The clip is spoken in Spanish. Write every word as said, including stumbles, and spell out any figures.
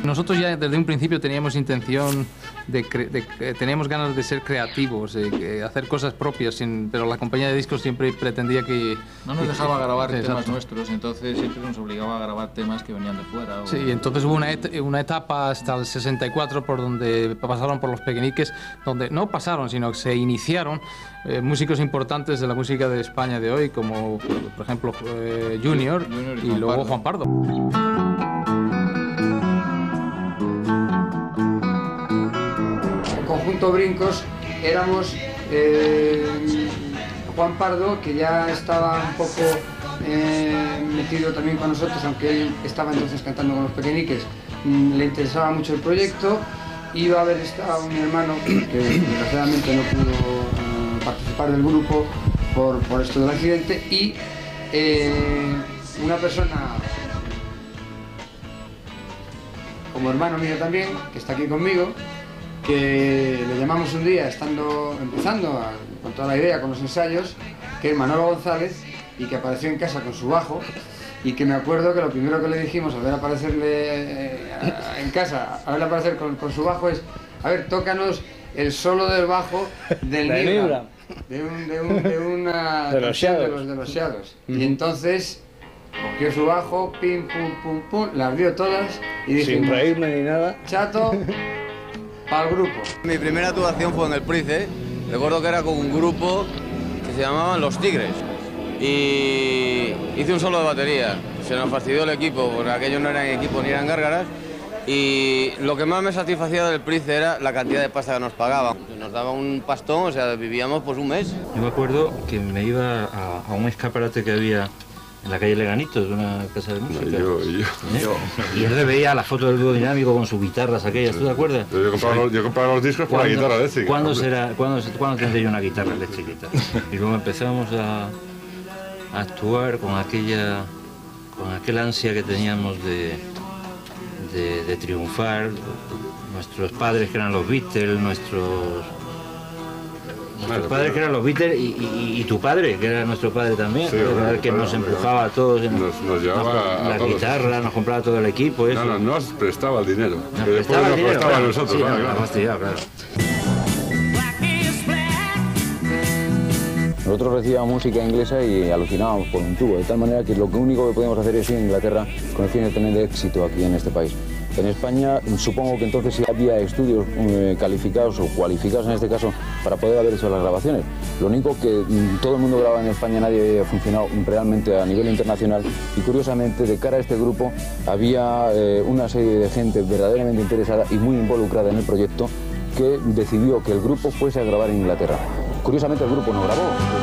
nosotros ya desde un principio teníamos intención de, de, de teníamos ganas de ser creativos, de, de hacer cosas propias, sin, pero la compañía de discos siempre pretendía que no nos dejaba grabar exacto. temas nuestros, entonces siempre nos obligaba a grabar temas que venían de fuera. O... Sí, entonces hubo una, et una etapa hasta el sesenta y cuatro por donde pasaron por los Pequeñiques, donde no pasaron, sino que se iniciaron eh, músicos importantes de la música de España de hoy, como por ejemplo eh, Junior, Junior y, y Juan luego Pardo. Juan Pardo. El conjunto Brincos éramos eh, Juan Pardo, que ya estaba un poco eh, metido también con nosotros, aunque él estaba entonces cantando con los Pequeñiques, mm, le interesaba mucho el proyecto. Iba a haber estado un hermano que desgraciadamente no pudo eh, participar del grupo por, por esto del accidente, y eh, una persona como hermano mío también, que está aquí conmigo, que le llamamos un día, estando empezando a, con toda la idea, con los ensayos, que es Manolo González, y que apareció en casa con su bajo, y que me acuerdo que lo primero que le dijimos al ver aparecerle eh, a, en casa, a verle aparecer con, con su bajo es: a ver, tócanos el solo del bajo del Libra, de, un, de, un, de una de los Shadows. De los, de los Shadows. Uh-huh. Y entonces cogió su bajo, pim, pum, pum, pum, las dio todas y dijimos: sin reírme ni nada, chato, para el grupo. Mi primera actuación fue en el Price. Recuerdo que era con un grupo que se llamaban Los Tigres, y hice un solo de batería. Se nos fastidió el equipo porque aquellos no eran equipo ni eran gárgaras, y lo que más me satisfacía del Price era la cantidad de pasta que nos pagaban. Nos daban un pastón, o sea, vivíamos pues un mes. Yo me acuerdo que me iba a, a un escaparate que había en la calle Leganito, de una casa de música. Yo, yo, ¿Eh? yo. Y él le veía la foto del dúo dinámico con sus guitarras aquellas, ¿tú te acuerdas? Yo compraba los, yo compraba los discos con la guitarra eléctrica. ¿Cuándo será, cuándo, ¿cuándo tendré yo una guitarra eléctrica? Y luego empezamos a, a actuar con aquella, con aquel ansia que teníamos de, de, de triunfar. Nuestros padres, que eran los Beatles, nuestros... Nuestros claro, padres, claro. que eran los Beatles, y, y, y tu padre, que era nuestro padre también, sí, que bueno, era el que claro, nos claro. empujaba a todos, nos, nos llevaba nos, a, a la todos. guitarra, nos compraba todo el equipo. Eso. No, no, nos prestaba el dinero. Nos que prestaba el nos dinero, prestaba claro. a nosotros. Sí, claro, no, claro. nos prestaba, claro. Nosotros recibíamos música inglesa y alucinábamos por un tubo, de tal manera que lo único que podíamos hacer es ir a Inglaterra con el fin de tener éxito aquí en este país. En España supongo que entonces sí había estudios eh, calificados o cualificados en este caso para poder haber hecho las grabaciones. Lo único que mm, todo el mundo grababa en España, nadie había funcionado realmente a nivel internacional, y curiosamente de cara a este grupo había eh, una serie de gente verdaderamente interesada y muy involucrada en el proyecto, que decidió que el grupo fuese a grabar en Inglaterra. Curiosamente el grupo no grabó.